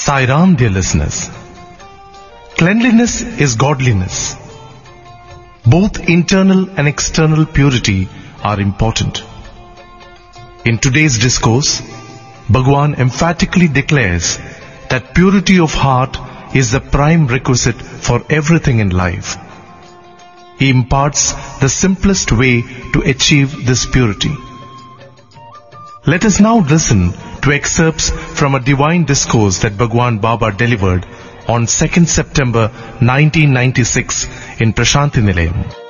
Sai Ram, dear listeners. Cleanliness is godliness. Both internal and external purity are important. In today's discourse, Bhagwan emphatically declares that purity of heart is the prime requisite for everything in life. He imparts the simplest way to achieve this purity. Let us now listen to excerpts from a divine discourse that Bhagwan Baba delivered on 2nd September 1996 in Prashanti Nilayam.